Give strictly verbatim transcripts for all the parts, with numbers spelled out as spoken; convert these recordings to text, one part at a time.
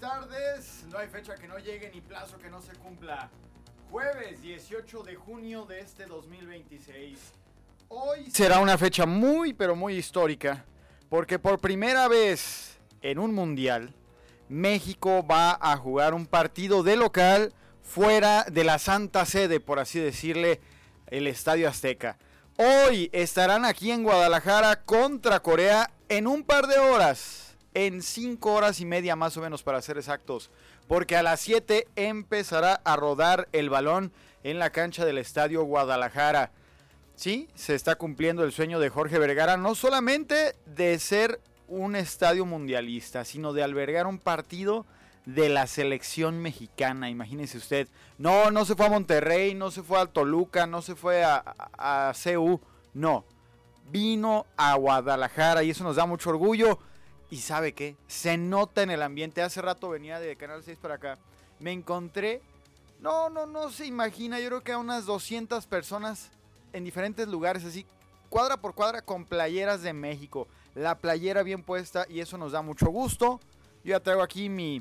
tardes. No hay fecha que no llegue ni plazo que no se cumpla. Jueves dieciocho de junio de este dos mil veintiséis. Hoy será una fecha muy pero muy histórica, porque por primera vez en un mundial, México va a jugar un partido de local fuera de la Santa Sede, por así decirle, el Estadio Azteca. Hoy estarán aquí en Guadalajara contra Corea en un par de horas, en cinco horas y media más o menos para ser exactos, porque a las siete empezará a rodar el balón en la cancha del Estadio Guadalajara. Sí, se está cumpliendo el sueño de Jorge Vergara, no solamente de ser un estadio mundialista, sino de albergar un partido de la selección mexicana. Imagínese usted, no, no se fue a Monterrey, no se fue a Toluca, no se fue a, a, a C U, no, vino a Guadalajara y eso nos da mucho orgullo. Y ¿sabe qué? Se nota en el ambiente. Hace rato venía de Canal seis para acá, me encontré, no, no, no se imagina, yo creo que a unas doscientas personas en diferentes lugares, así, cuadra por cuadra, con playeras de México, la playera bien puesta, y eso nos da mucho gusto. Yo ya traigo aquí mi,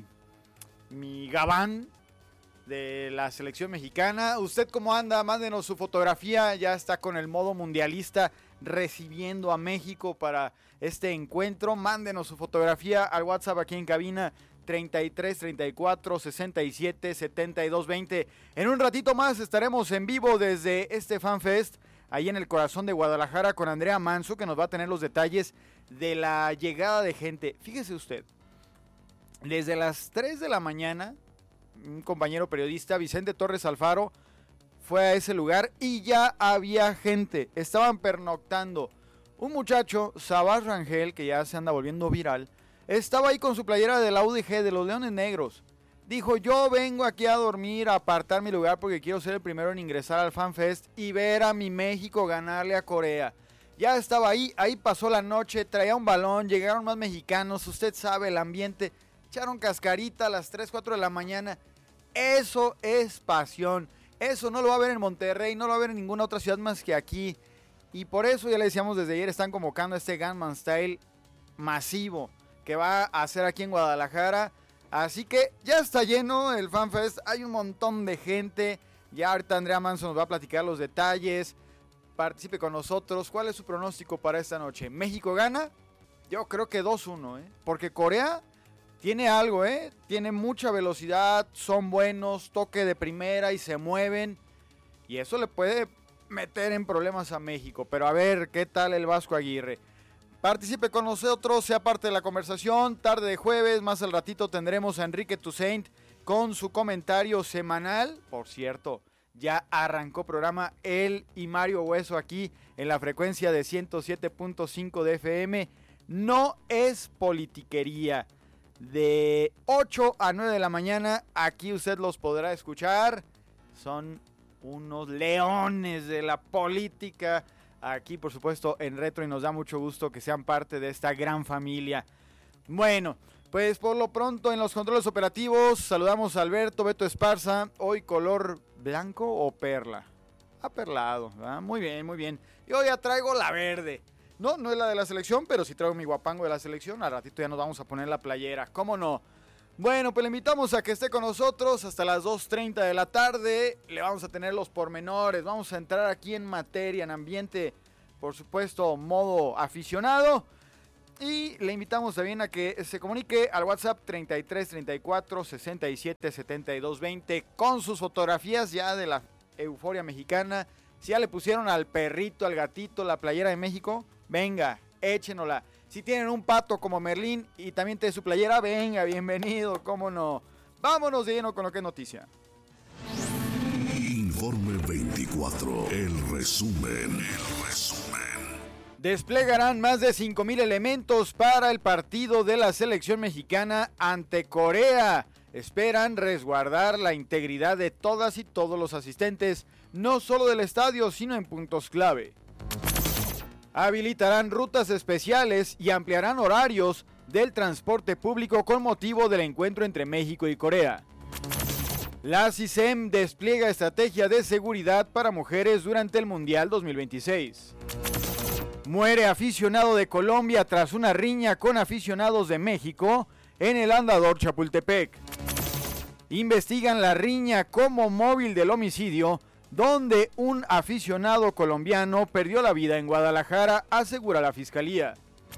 mi gabán de la selección mexicana. ¿Usted cómo anda? Mándenos su fotografía, ya está con el modo mundialista recibiendo a México para este encuentro. Mándenos su fotografía al WhatsApp aquí en cabina, treinta y tres, treinta y cuatro, sesenta y siete, setenta y dos, veinte. En un ratito más estaremos en vivo desde este FanFest, ahí en el corazón de Guadalajara, con Andrea Manso, que nos va a tener los detalles de la llegada de gente. Fíjese usted, desde las tres de la mañana, un compañero periodista, Vicente Torres Alfaro, fue a ese lugar y ya había gente, estaban pernoctando. Un muchacho, Sabás Rangel, que ya se anda volviendo viral, estaba ahí con su playera de la U D G, de los Leones Negros. Dijo, yo vengo aquí a dormir, a apartar mi lugar porque quiero ser el primero en ingresar al FanFest y ver a mi México ganarle a Corea. Ya estaba ahí, ahí pasó la noche, traía un balón, llegaron más mexicanos, usted sabe el ambiente, echaron cascarita a las tres, cuatro de la mañana. Eso es pasión, eso no lo va a ver en Monterrey, no lo va a ver en ninguna otra ciudad más que aquí. Y por eso ya le decíamos desde ayer, están convocando a este Gangnam Style masivo que va a hacer aquí en Guadalajara. Así que ya está lleno el FanFest, hay un montón de gente. Ya ahorita Andrea Manso nos va a platicar los detalles. Participe con nosotros. ¿Cuál es su pronóstico para esta noche? ¿México gana? Yo creo que dos uno, ¿eh? Porque Corea tiene algo, ¿eh? Tiene mucha velocidad, son buenos, toque de primera y se mueven. Y eso le puede meter en problemas a México. Pero a ver, ¿qué tal el Vasco Aguirre? Participe con nosotros, sea parte de la conversación. Tarde de jueves, más al ratito tendremos a Enrique Toussaint con su comentario semanal. Por cierto, ya arrancó programa él y Mario Hueso aquí en la frecuencia de ciento siete punto cinco de F M. No es politiquería. De ocho a nueve de la mañana, aquí usted los podrá escuchar. Son unos leones de la política. Aquí, por supuesto, en Retro, y nos da mucho gusto que sean parte de esta gran familia. Bueno, pues por lo pronto en los controles operativos saludamos a Alberto Beto Esparza. Hoy color blanco o perla. Aperlado, ¿verdad? Muy bien, muy bien. Y hoy ya traigo la verde. No, no es la de la selección, pero sí traigo mi guapango de la selección. Al ratito ya nos vamos a poner la playera, ¿cómo no? Bueno, pues le invitamos a que esté con nosotros hasta las dos treinta de la tarde. Le vamos a tener los pormenores. Vamos a entrar aquí en materia, en ambiente, por supuesto, modo aficionado. Y le invitamos también a que se comunique al WhatsApp treinta y tres, treinta y cuatro, sesenta y siete, setenta y dos, veinte con sus fotografías ya de la euforia mexicana. Si ya le pusieron al perrito, al gatito, la playera de México, venga, échenosla. Si tienen un pato como Merlín y también tiene su playera, venga, bienvenido, cómo no. Vámonos de lleno con lo que es noticia. Informe veinticuatro, el resumen, el resumen. Desplegarán más de cinco mil elementos para el partido de la selección mexicana ante Corea. Esperan resguardar la integridad de todas y todos los asistentes, no solo del estadio, sino en puntos clave. Habilitarán rutas especiales y ampliarán horarios del transporte público con motivo del encuentro entre México y Corea. La CISEM despliega estrategia de seguridad para mujeres durante el Mundial dos mil veintiséis. Muere aficionado de Colombia tras una riña con aficionados de México en el Andador Chapultepec. Investigan la riña como móvil del homicidio, donde un aficionado colombiano perdió la vida en Guadalajara, asegura la fiscalía.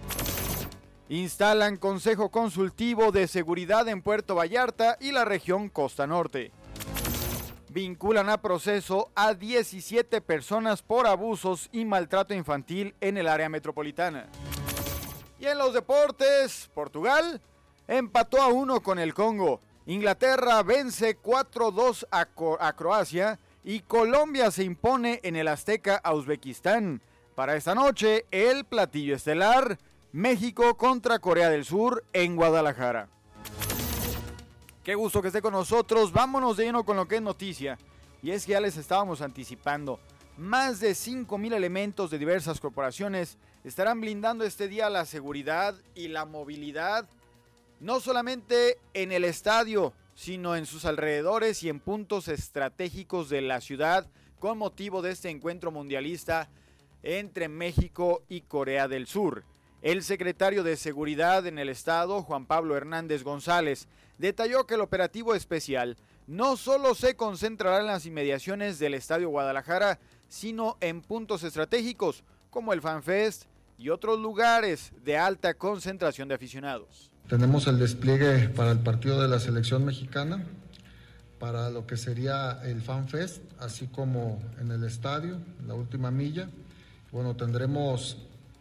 Instalan Consejo Consultivo de Seguridad en Puerto Vallarta y la región Costa Norte. Vinculan a proceso a diecisiete personas por abusos y maltrato infantil en el área metropolitana. Y en los deportes, Portugal empató a uno con el Congo. Inglaterra vence cuatro dos a, a Croacia y Colombia se impone en el Azteca a Uzbekistán. Para esta noche, el platillo estelar, México contra Corea del Sur en Guadalajara. Qué gusto que esté con nosotros. Vámonos de lleno con lo que es noticia. Y es que ya les estábamos anticipando. Más de cinco mil elementos de diversas corporaciones estarán blindando este día la seguridad y la movilidad, no solamente en el estadio, sino en sus alrededores y en puntos estratégicos de la ciudad, con motivo de este encuentro mundialista entre México y Corea del Sur. El secretario de Seguridad en el estado, Juan Pablo Hernández González, detalló que el operativo especial no solo se concentrará en las inmediaciones del Estadio Guadalajara, sino en puntos estratégicos como el FanFest y otros lugares de alta concentración de aficionados. Tenemos el despliegue para el partido de la selección mexicana, para lo que sería el FanFest, así como en el estadio, la última milla. Bueno, tendremos,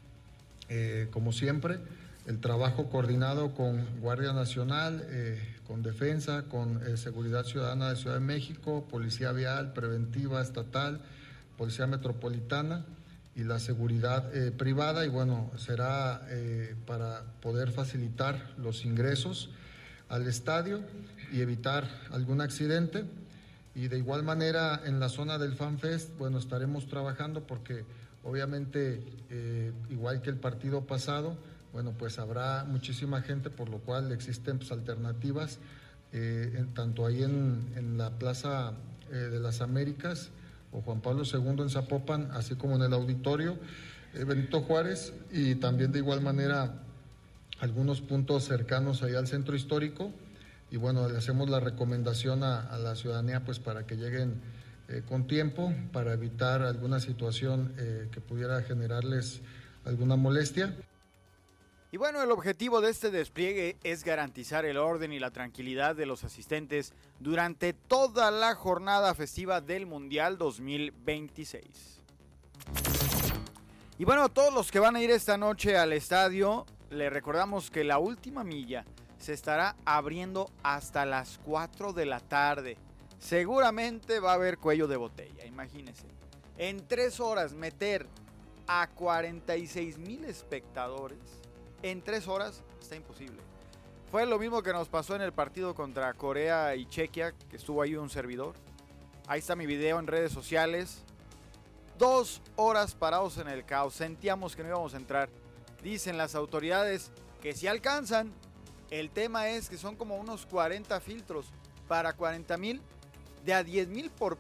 eh, como siempre, el trabajo coordinado con Guardia Nacional, eh, con Defensa, con eh, Seguridad Ciudadana de Ciudad de México, Policía Vial, Preventiva Estatal, Policía Metropolitana y la seguridad eh, privada, y bueno, será eh, para poder facilitar los ingresos al estadio y evitar algún accidente. Y de igual manera en la zona del FanFest, bueno, estaremos trabajando porque obviamente eh, igual que el partido pasado, bueno, pues habrá muchísima gente, por lo cual existen pues, alternativas, eh, en, tanto ahí en, en la Plaza eh, de las Américas o Juan Pablo segundo en Zapopan, así como en el auditorio eh, Benito Juárez, y también de igual manera algunos puntos cercanos ahí al centro histórico. Y bueno, le hacemos la recomendación a, a la ciudadanía pues para que lleguen eh, con tiempo, para evitar alguna situación eh, que pudiera generarles alguna molestia. Y bueno, el objetivo de este despliegue es garantizar el orden y la tranquilidad de los asistentes durante toda la jornada festiva del Mundial dos mil veintiséis. Y bueno, a todos los que van a ir esta noche al estadio, les recordamos que la última milla se estará abriendo hasta las cuatro de la tarde. Seguramente va a haber cuello de botella, imagínense. En tres horas meter a cuarenta y seis mil espectadores. En tres horas está imposible. Fue lo mismo que nos pasó en el partido contra Corea y Chequia, que estuvo ahí un servidor. Ahí está mi video en redes sociales. Dos horas parados en el caos. Sentíamos que no íbamos a entrar. Dicen las autoridades que si alcanzan. El tema es que son como unos cuarenta filtros para cuarenta mil. De a diez mil por,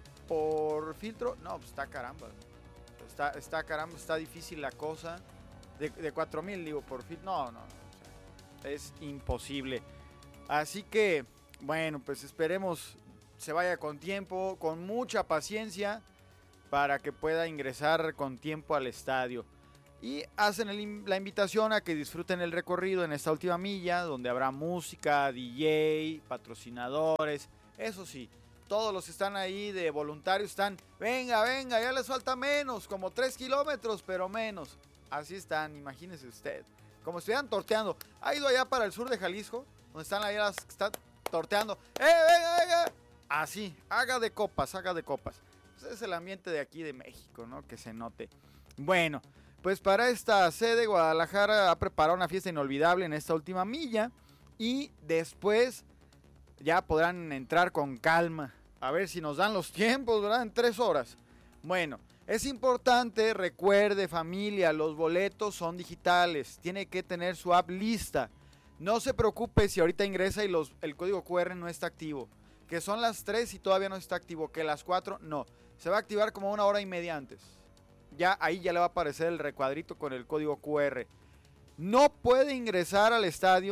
por filtro. No, pues está caramba. Está, está caramba, está difícil la cosa. De, de cuatro mil, digo, por fin. No, no, no. O sea, es imposible. Así que, bueno, pues esperemos se vaya con tiempo, con mucha paciencia, para que pueda ingresar con tiempo al estadio. Y hacen el, la invitación a que disfruten el recorrido en esta última milla, donde habrá música, D J, patrocinadores. Eso sí, todos los que están ahí de voluntarios están, venga, venga, ya les falta menos, como tres kilómetros, pero menos. Así están, imagínese usted. Como si estuvieran torteando. ¿Ha ido allá para el sur de Jalisco? Donde están allá las que están torteando. ¡Eh, venga, venga! Así, haga de copas, haga de copas. Ese es el ambiente de aquí de México, ¿no? Que se note. Bueno, pues para esta sede, Guadalajara ha preparado una fiesta inolvidable en esta última milla. Y después ya podrán entrar con calma. A ver si nos dan los tiempos, ¿verdad? En tres horas. Bueno. Es importante, recuerde familia, los boletos son digitales, tiene que tener su app lista. No se preocupe si ahorita ingresa y los, el código cu erre no está activo. Que son las tres y todavía no está activo, que las cuatro no. Se va a activar como una hora y media antes. Ya ahí ya le va a aparecer el recuadrito con el código cu erre. No puede ingresar al estadio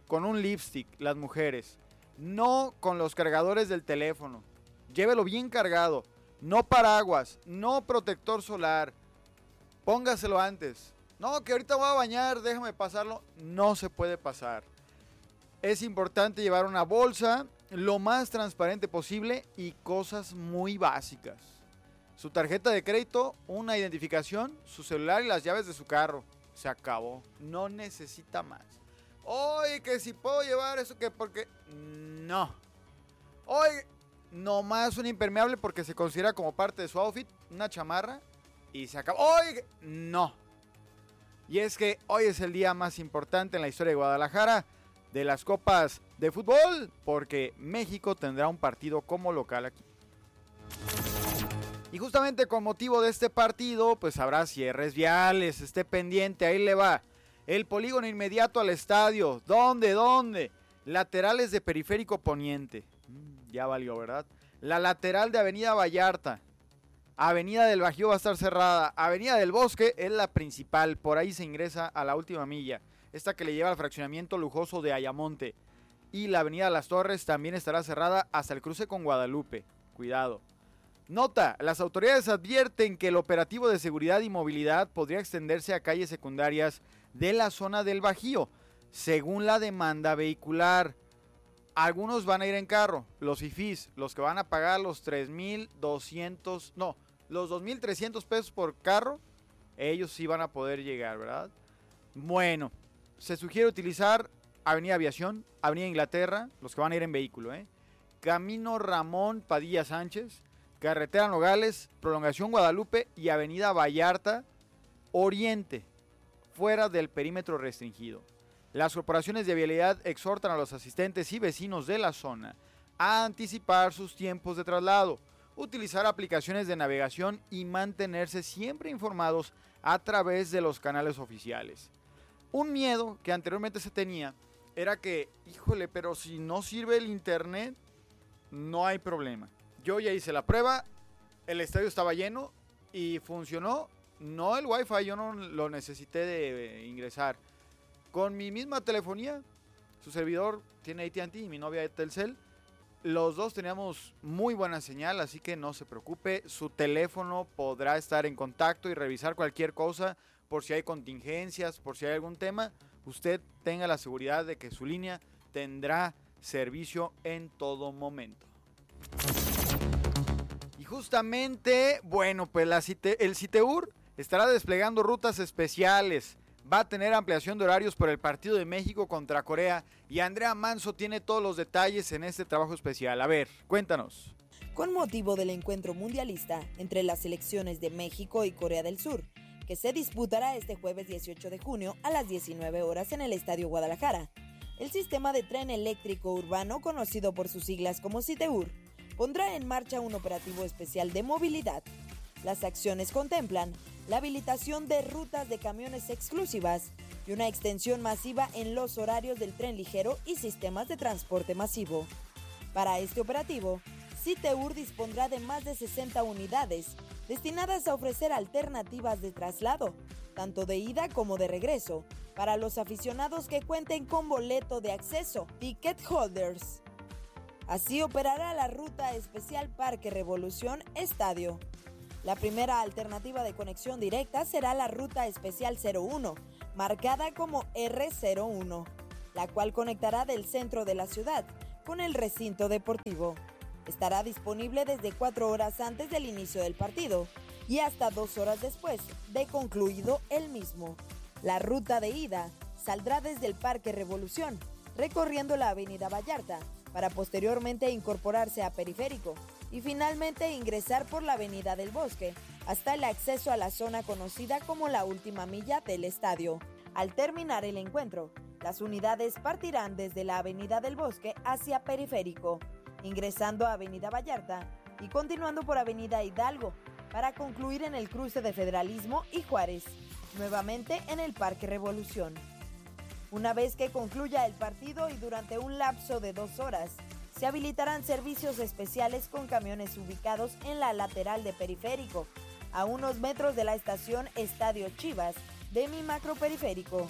con un lipstick, las mujeres. No con los cargadores del teléfono. Llévelo bien cargado. No paraguas, no protector solar. Póngaselo antes. No, que ahorita voy a bañar, déjame pasarlo. No se puede pasar. Es importante llevar una bolsa lo más transparente posible y cosas muy básicas. Su tarjeta de crédito, una identificación, su celular y las llaves de su carro. Se acabó. No necesita más. Oye, que si puedo llevar eso, que porque... No. Oye, nomás un impermeable porque se considera como parte de su outfit, una chamarra y se acabó. Oye, no. Y es que hoy es el día más importante en la historia de Guadalajara de las copas de fútbol, porque México tendrá un partido como local aquí. Y justamente con motivo de este partido, pues habrá cierres viales, esté pendiente, ahí le va. El polígono inmediato al estadio, ¿dónde, dónde? Laterales de Periférico Poniente, mm, ya valió, ¿verdad? La lateral de Avenida Vallarta, Avenida del Bajío va a estar cerrada, Avenida del Bosque es la principal, por ahí se ingresa a la última milla, esta que le lleva al fraccionamiento lujoso de Ayamonte. Y la Avenida Las Torres también estará cerrada hasta el cruce con Guadalupe, cuidado. Nota, las autoridades advierten que el operativo de seguridad y movilidad podría extenderse a calles secundarias de la zona del Bajío, según la demanda vehicular. Algunos van a ir en carro, los fifís, los que van a pagar los tres mil doscientos, no, los dos mil trescientos pesos por carro, ellos sí van a poder llegar, ¿verdad? Bueno, se sugiere utilizar Avenida Aviación, Avenida Inglaterra, los que van a ir en vehículo, ¿eh? Camino Ramón Padilla Sánchez, Carretera Nogales, Prolongación Guadalupe y Avenida Vallarta Oriente, fuera del perímetro restringido. Las corporaciones de vialidad exhortan a los asistentes y vecinos de la zona a anticipar sus tiempos de traslado, utilizar aplicaciones de navegación y mantenerse siempre informados a través de los canales oficiales. Un miedo que anteriormente se tenía era que, híjole, pero si no sirve el internet, no hay problema. Yo ya hice la prueba, el estadio estaba lleno y funcionó. No el wifi, yo no lo necesité de ingresar. Con mi misma telefonía, su servidor tiene A T and T y mi novia Telcel. Los dos teníamos muy buena señal, así que no se preocupe. Su teléfono podrá estar en contacto y revisar cualquier cosa por si hay contingencias, por si hay algún tema. Usted tenga la seguridad de que su línea tendrá servicio en todo momento. Y justamente, bueno, pues la Cite, el Citeur estará desplegando rutas especiales. Va a tener ampliación de horarios por el partido de México contra Corea. Y Andrea Manso tiene todos los detalles en este trabajo especial. A ver, cuéntanos. Con motivo del encuentro mundialista entre las selecciones de México y Corea del Sur, que se disputará este jueves dieciocho de junio a las diecinueve horas en el Estadio Guadalajara, el sistema de tren eléctrico urbano, conocido por sus siglas como Citeur, pondrá en marcha un operativo especial de movilidad. Las acciones contemplan la habilitación de rutas de camiones exclusivas y una extensión masiva en los horarios del tren ligero y sistemas de transporte masivo. Para este operativo, Citeur dispondrá de más de sesenta unidades destinadas a ofrecer alternativas de traslado, tanto de ida como de regreso, para los aficionados que cuenten con boleto de acceso, ticket holders. Así operará la ruta especial Parque Revolución Estadio. La primera alternativa de conexión directa será la ruta especial cero uno, marcada como erre cero uno, la cual conectará del centro de la ciudad con el recinto deportivo. Estará disponible desde cuatro horas antes del inicio del partido y hasta dos horas después de concluido el mismo. La ruta de ida saldrá desde el Parque Revolución, recorriendo la Avenida Vallarta, para posteriormente incorporarse a Periférico y finalmente ingresar por la Avenida del Bosque hasta el acceso a la zona conocida como la última milla del estadio. Al terminar el encuentro, las unidades partirán desde la Avenida del Bosque hacia Periférico, ingresando a Avenida Vallarta y continuando por Avenida Hidalgo para concluir en el cruce de Federalismo y Juárez, nuevamente en el Parque Revolución. Una vez que concluya el partido y durante un lapso de dos horas, se habilitarán servicios especiales con camiones ubicados en la lateral de Periférico, a unos metros de la estación Estadio Chivas de Mi Macro Periférico,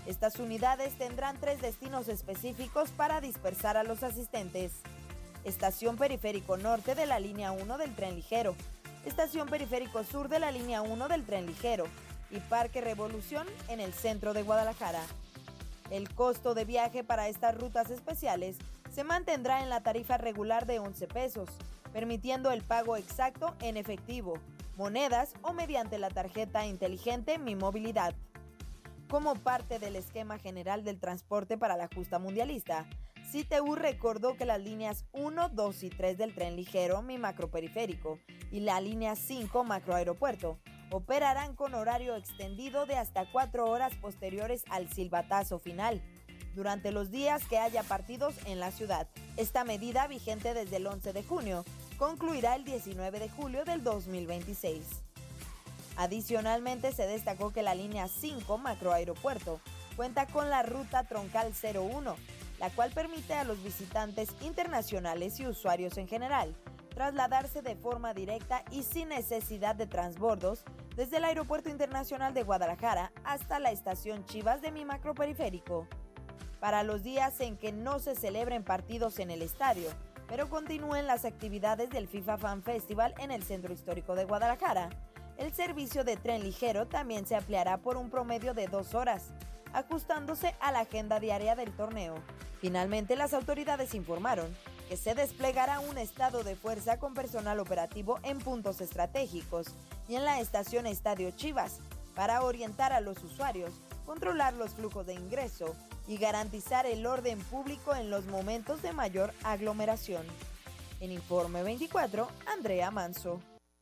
Estas unidades tendrán tres destinos específicos para dispersar a los asistentes: Estación Periférico Norte de la línea uno del Tren Ligero, Estación Periférico Sur de la línea uno del Tren Ligero y Parque Revolución en el centro de Guadalajara. El costo de viaje para estas rutas especiales se mantendrá en la tarifa regular de once pesos, permitiendo el pago exacto en efectivo, monedas o mediante la tarjeta inteligente Mi Movilidad. Como parte del esquema general del transporte para la justa mundialista, C I T U recordó que las líneas uno, dos y tres del Tren Ligero Mi Macroperiférico y la línea cinco Macroaeropuerto operarán con horario extendido de hasta cuatro horas posteriores al silbatazo final, durante los días que haya partidos en la ciudad. Esta medida, vigente desde el once de junio, concluirá el diecinueve de julio del dos mil veintiséis. Adicionalmente, se destacó que la línea cinco Macroaeropuerto cuenta con la ruta troncal cero uno, la cual permite a los visitantes internacionales y usuarios en general trasladarse de forma directa y sin necesidad de transbordos desde el Aeropuerto Internacional de Guadalajara hasta la estación Chivas de Mi Macroperiférico. Para los días en que no se celebren partidos en el estadio, pero continúen las actividades del FIFA Fan Festival en el Centro Histórico de Guadalajara, el servicio de tren ligero también se ampliará por un promedio de dos horas, ajustándose a la agenda diaria del torneo. Finalmente, las autoridades informaron que se desplegará un estado de fuerza con personal operativo en puntos estratégicos y en la estación Estadio Chivas para orientar a los usuarios, controlar los flujos de ingreso y garantizar el orden público en los momentos de mayor aglomeración. En Informe veinticuatro, Andrea Manso.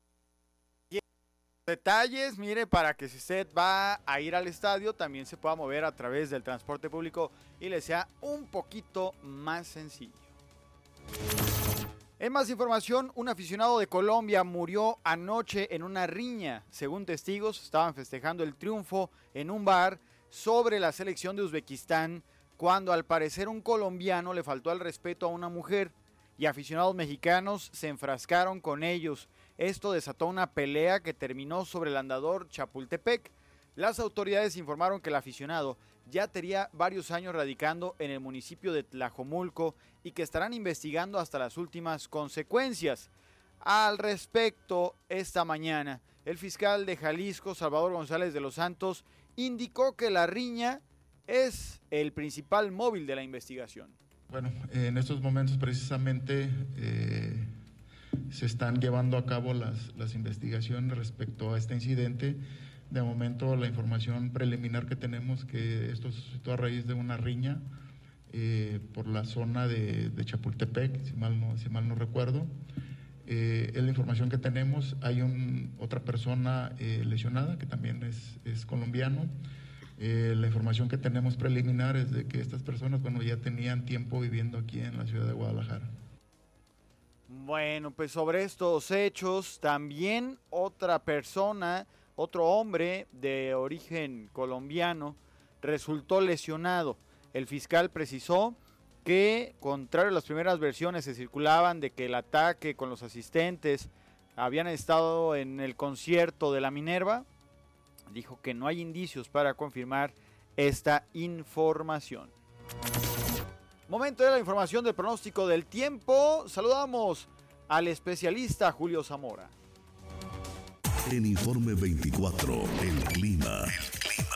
Detalles, mire, para que si usted va a ir al estadio también se pueda mover a través del transporte público y le sea un poquito más sencillo. En más información, un aficionado de Colombia murió anoche en una riña. Según testigos, estaban festejando el triunfo en un bar sobre la selección de Uzbekistán cuando al parecer un colombiano le faltó al respeto a una mujer y aficionados mexicanos se enfrascaron con ellos. Esto desató una pelea que terminó sobre el andador Chapultepec. Las autoridades informaron que el aficionado ya tenía varios años radicando en el municipio de Tlajomulco y que estarán investigando hasta las últimas consecuencias. Al respecto, esta mañana, el fiscal de Jalisco, Salvador González de los Santos, indicó que la riña es el principal móvil de la investigación. Bueno, en estos momentos precisamente eh, se están llevando a cabo las, las investigaciones respecto a este incidente. De momento, la información preliminar que tenemos que esto se suscitó a raíz de una riña eh, por la zona de, de Chapultepec, si mal no, si mal no recuerdo. Eh, es la información que tenemos. Hay un, otra persona eh, lesionada que también es, es colombiano. Eh, la información que tenemos preliminar es de que estas personas, bueno, ya tenían tiempo viviendo aquí en la ciudad de Guadalajara. Bueno, pues sobre estos hechos, también otra persona, otro hombre de origen colombiano, resultó lesionado. El fiscal precisó que, contrario a las primeras versiones que circulaban de que el ataque con los asistentes habían estado en el concierto de la Minerva, dijo que no hay indicios para confirmar esta información. Momento de la información del pronóstico del tiempo. Saludamos al especialista Julio Zamora. En Informe veinticuatro, el clima. El clima.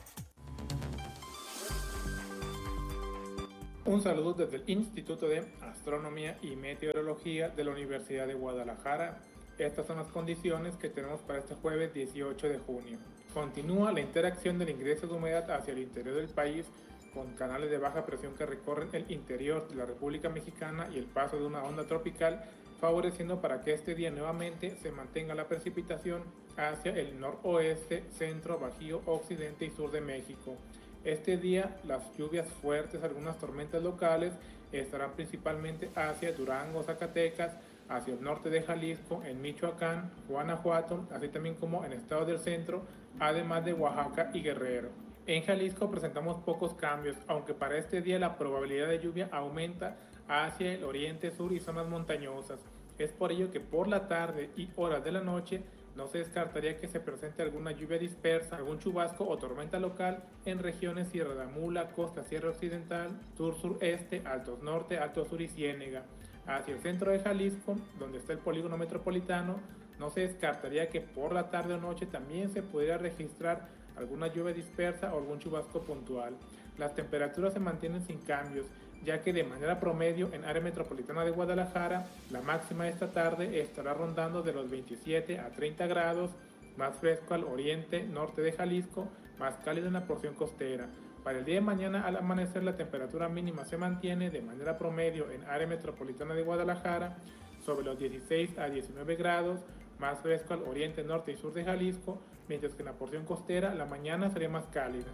Un saludo desde el Instituto de Astronomía y Meteorología de la Universidad de Guadalajara. Estas son las condiciones que tenemos para este jueves dieciocho de junio. Continúa la interacción del ingreso de humedad hacia el interior del país con canales de baja presión que recorren el interior de la República Mexicana y el paso de una onda tropical, favoreciendo para que este día nuevamente se mantenga la precipitación hacia el noroeste, centro, bajío, occidente y sur de México. Este día las lluvias fuertes, algunas tormentas locales, estarán principalmente hacia Durango, Zacatecas, hacia el norte de Jalisco, en Michoacán, Guanajuato, así también como en estados del centro, además de Oaxaca y Guerrero. En Jalisco presentamos pocos cambios, aunque para este día la probabilidad de lluvia aumenta hacia el oriente, sur y zonas montañosas. Es por ello que por la tarde y horas de la noche No se descartaría que se presente alguna lluvia dispersa, algún chubasco o tormenta local en regiones Sierra de Amula, Costa Sierra Occidental, Sur-Sureste, Altos Norte, Alto Sur y Ciénega. Hacia el centro de Jalisco, donde está el polígono metropolitano, no se descartaría que por la tarde o noche también se pudiera registrar alguna lluvia dispersa o algún chubasco puntual. Las temperaturas se mantienen sin cambios, ya que de manera promedio en área metropolitana de Guadalajara, la máxima esta tarde estará rondando de los veintisiete a treinta grados, más fresco al oriente, norte de Jalisco, más cálido en la porción costera. Para el día de mañana al amanecer la temperatura mínima se mantiene de manera promedio en área metropolitana de Guadalajara sobre los dieciséis a diecinueve grados, más fresco al oriente, norte y sur de Jalisco, mientras que en la porción costera la mañana sería más cálida.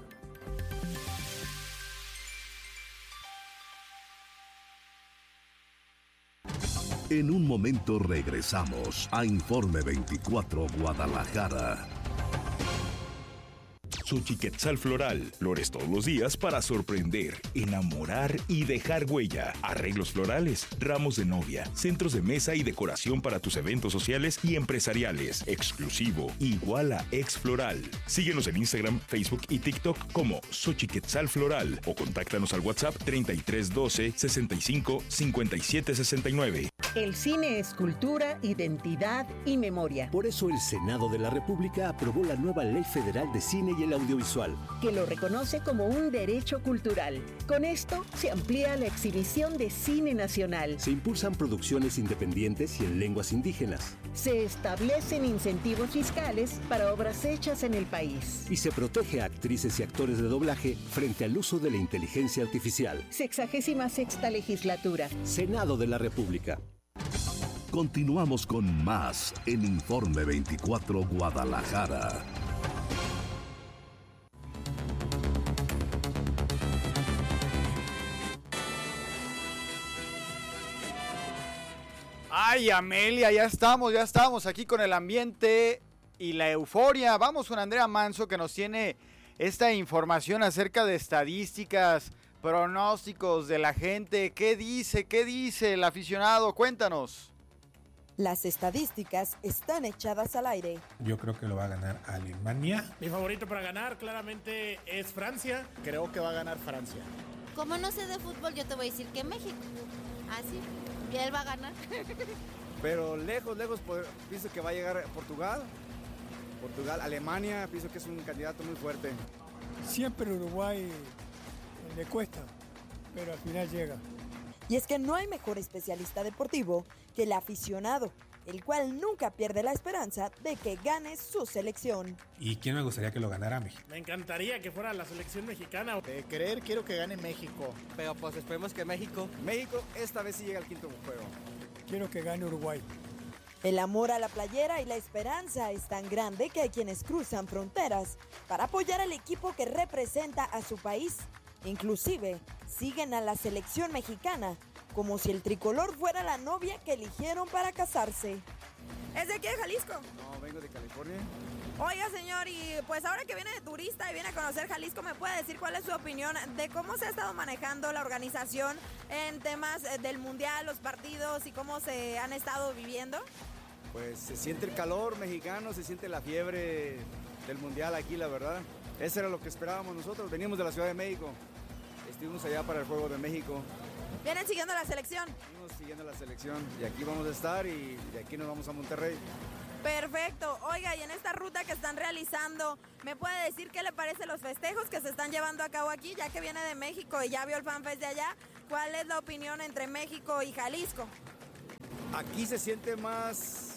En un momento regresamos a Informe veinticuatro Guadalajara. Xochiquetzal Floral. Flores todos los días para sorprender, enamorar y dejar huella. Arreglos florales, ramos de novia, centros de mesa y decoración para tus eventos sociales y empresariales. Exclusivo, igual a Ex Floral. Síguenos en Instagram, Facebook y TikTok como Xochiquetzal Floral o contáctanos al WhatsApp treinta y tres doce sesenta y cinco cincuenta y siete sesenta y nueve. El cine es cultura, identidad y memoria. Por eso el Senado de la República aprobó la nueva Ley Federal de Cine y el Audiovisual, que lo reconoce como un derecho cultural. Con esto se amplía la exhibición de cine nacional. Se impulsan producciones independientes y en lenguas indígenas. Se establecen incentivos fiscales para obras hechas en el país. Y se protege a actrices y actores de doblaje frente al uso de la inteligencia artificial. Sexagésima sexta legislatura. Senado de la República. Continuamos con más en Informe veinticuatro Guadalajara. Ay, Amelia, ya estamos, ya estamos aquí con el ambiente y la euforia. Vamos con Andrea Manso, que nos tiene esta información acerca de estadísticas, pronósticos de la gente. ¿Qué dice? ¿Qué dice el aficionado? Cuéntanos. Las estadísticas están echadas al aire. Yo creo que lo va a ganar Alemania. Mi favorito para ganar claramente es Francia. Creo que va a ganar Francia. Como no sé de fútbol, yo te voy a decir que México. Así, y él va a ganar. Pero lejos, lejos, pienso que va a llegar Portugal. Portugal, Alemania, pienso que es un candidato muy fuerte. Siempre Uruguay le cuesta, pero al final llega. Y es que no hay mejor especialista deportivo que el aficionado, el cual nunca pierde la esperanza de que gane su selección. ¿Y quién me gustaría que lo ganara? México. Me encantaría que fuera la selección mexicana. De creer, quiero que gane México. Pero pues esperemos que México... México esta vez sí llega al quinto juego. Quiero que gane Uruguay. El amor a la playera y la esperanza es tan grande que hay quienes cruzan fronteras para apoyar al equipo que representa a su país. Inclusive, siguen a la selección mexicana, como si el tricolor fuera la novia que eligieron para casarse. ¿Es de aquí de Jalisco? No, vengo de California. Oiga, señor, y pues ahora que viene de turista y viene a conocer Jalisco, ¿me puede decir cuál es su opinión de cómo se ha estado manejando la organización en temas del mundial, los partidos y cómo se han estado viviendo? Pues se siente el calor mexicano, se siente la fiebre del mundial aquí, la verdad. Eso era lo que esperábamos nosotros. Veníamos de la Ciudad de México, estuvimos allá para el Juego de México. ¿Vienen siguiendo la selección? Venimos siguiendo la selección y aquí vamos a estar y de aquí nos vamos a Monterrey. Perfecto. Oiga, y en esta ruta que están realizando, ¿me puede decir qué le parece los festejos que se están llevando a cabo aquí, ya que viene de México y ya vio el FanFest de allá? ¿Cuál es la opinión entre México y Jalisco? Aquí se siente más...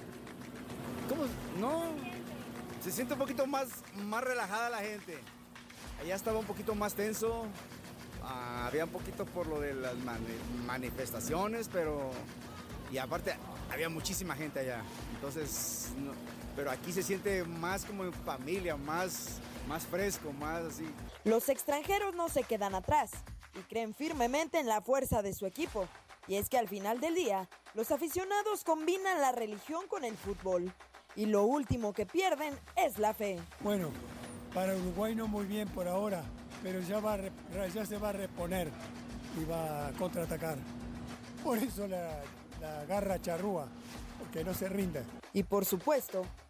¿Cómo? No, se siente un poquito más, más relajada la gente. Allá estaba un poquito más tenso. Uh, había un poquito por lo de las mani manifestaciones, pero... Y aparte, había muchísima gente allá. Entonces, no, pero aquí se siente más como en familia, más, más fresco, más así. Los extranjeros no se quedan atrás y creen firmemente en la fuerza de su equipo. Y es que al final del día, los aficionados combinan la religión con el fútbol. Y lo último que pierden es la fe. Bueno, para Uruguay no muy bien por ahora, pero ya, va a, ya se va a reponer y va a contraatacar. Por eso la, la garra charrúa, porque no se rinde. Y por supuesto,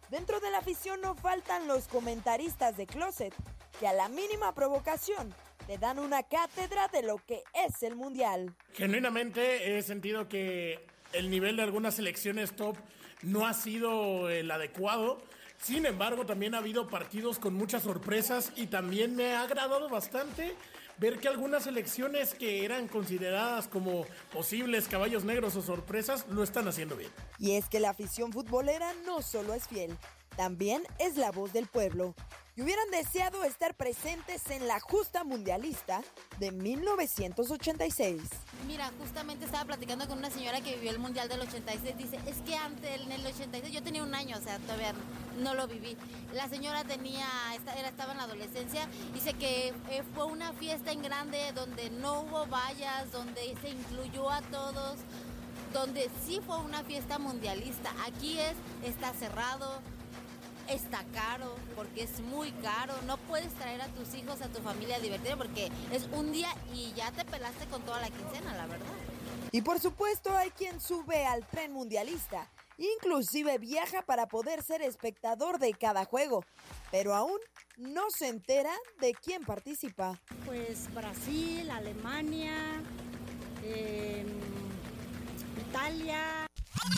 Dentro de la afición no faltan los comentaristas de closet, que a la mínima provocación te dan una cátedra de lo que es el Mundial. Genuinamente he sentido que el nivel de algunas selecciones top no ha sido el adecuado. Sin embargo, también ha habido partidos con muchas sorpresas y también me ha agradado bastante ver que algunas selecciones que eran consideradas como posibles caballos negros o sorpresas lo están haciendo bien. Y es que la afición futbolera no solo es fiel, también es la voz del pueblo. Y hubieran deseado estar presentes en la justa mundialista de mil novecientos ochenta y seis. Mira, justamente estaba platicando con una señora que vivió el Mundial del ochenta y seis. Dice, es que antes, en el ochenta y seis, yo tenía un año, o sea, todavía no lo viví. La señora tenía, era, estaba en la adolescencia. Dice que eh, fue una fiesta en grande donde no hubo vallas, donde se incluyó a todos, donde sí fue una fiesta mundialista. Aquí es, está cerrado. Está caro, porque es muy caro. No puedes traer a tus hijos, a tu familia a divertir, porque es un día y ya te pelaste con toda la quincena, la verdad. Y por supuesto hay quien sube al tren mundialista, inclusive viaja para poder ser espectador de cada juego, pero aún no se entera de quién participa. Pues Brasil, Alemania, eh, Italia...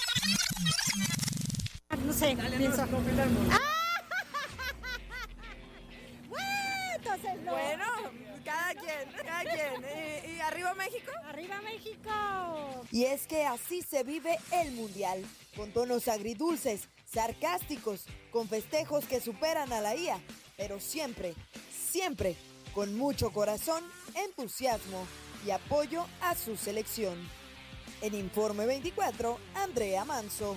No sé, pienso. ¡Ah! Entonces no. Bueno, cada quien, cada quien. ¿Y, y arriba México? ¡Arriba México! Y es que así se vive el Mundial, con tonos agridulces, sarcásticos, con festejos que superan a la I A, pero siempre, siempre con mucho corazón, entusiasmo y apoyo a su selección. En Informe veinticuatro, Andrea Manso.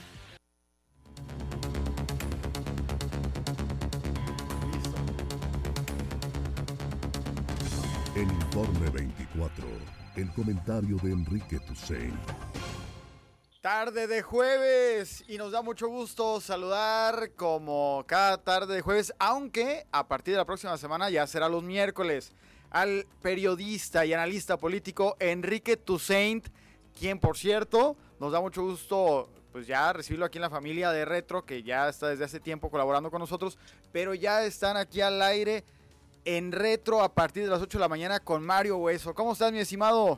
En Informe veinticuatro, el comentario de Enrique Tucent. Tarde de jueves y nos da mucho gusto saludar como cada tarde de jueves, aunque a partir de la próxima semana ya será los miércoles, al periodista y analista político Enrique Tucent, quien por cierto nos da mucho gusto pues ya recibirlo aquí en la familia de Retro, que ya está desde hace tiempo colaborando con nosotros, pero ya están aquí al aire en Retro a partir de las ocho de la mañana con Mario Hueso. ¿Cómo estás, mi estimado?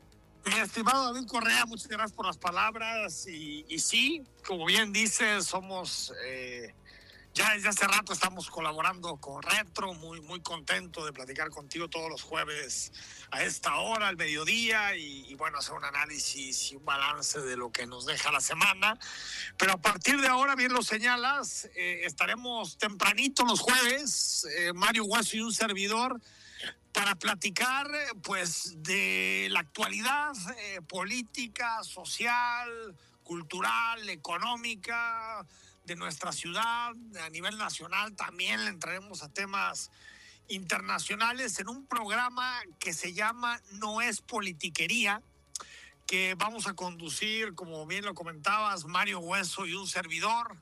Mi estimado David Correa, muchas gracias por las palabras. Y, y sí, como bien dices, somos, eh, ya desde hace rato estamos colaborando con Retro, muy, muy contento de platicar contigo todos los jueves a esta hora, al mediodía, y, y bueno, hacer un análisis y un balance de lo que nos deja la semana. Pero a partir de ahora, bien lo señalas, eh, estaremos tempranito los jueves, eh, Mario Hueso y un servidor, para platicar pues de la actualidad eh, política, social, cultural, económica de nuestra ciudad. A nivel nacional también le entraremos a temas internacionales en un programa que se llama No es Politiquería, que vamos a conducir, como bien lo comentabas, Mario Hueso y un servidor.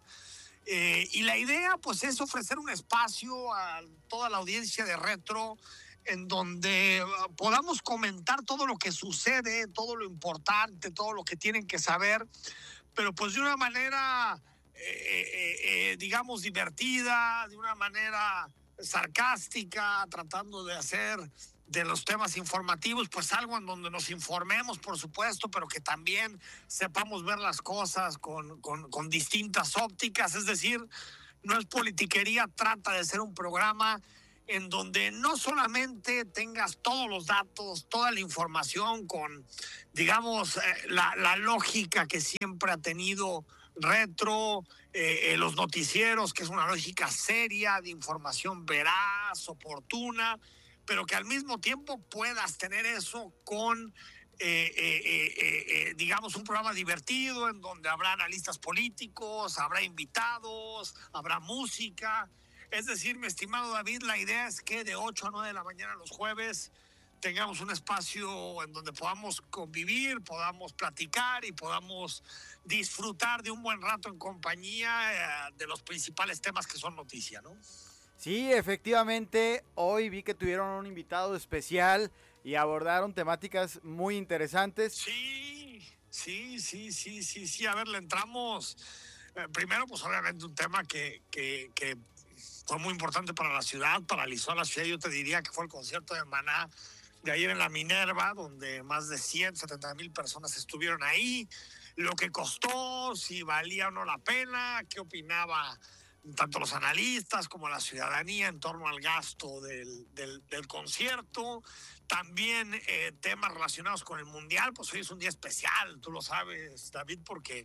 Eh, y la idea pues es ofrecer un espacio a toda la audiencia de Retro en donde podamos comentar todo lo que sucede, todo lo importante, todo lo que tienen que saber, pero pues de una manera, eh, eh, eh, digamos, divertida, de una manera sarcástica, tratando de hacer de los temas informativos, pues algo en donde nos informemos, por supuesto, pero que también sepamos ver las cosas con, con, con distintas ópticas. Es decir, No es Politiquería trata de ser un programa en donde no solamente tengas todos los datos, toda la información con, digamos, eh, la, la lógica que siempre ha tenido Retro, eh, eh, los noticieros, que es una lógica seria, de información veraz, oportuna, pero que al mismo tiempo puedas tener eso con, eh, eh, eh, eh, digamos, un programa divertido en donde habrá analistas políticos, habrá invitados, habrá música. Es decir, mi estimado David, la idea es que de ocho a nueve de la mañana los jueves tengamos un espacio en donde podamos convivir, podamos platicar y podamos disfrutar de un buen rato en compañía eh, de los principales temas que son noticia, ¿no? Sí, efectivamente, hoy vi que tuvieron un invitado especial y abordaron temáticas muy interesantes. Sí, sí, sí, sí, sí, sí. A ver, le entramos... Eh, primero, pues obviamente un tema que, que, que fue muy importante para la ciudad, paralizó a la ciudad. Yo te diría que fue el concierto de Maná de ayer en la Minerva, donde más de ciento setenta mil personas estuvieron ahí. Lo que costó, si valía o no la pena, qué opinaba tanto los analistas como la ciudadanía en torno al gasto del, del, del concierto. También eh, temas relacionados con el Mundial, pues hoy es un día especial, tú lo sabes, David, porque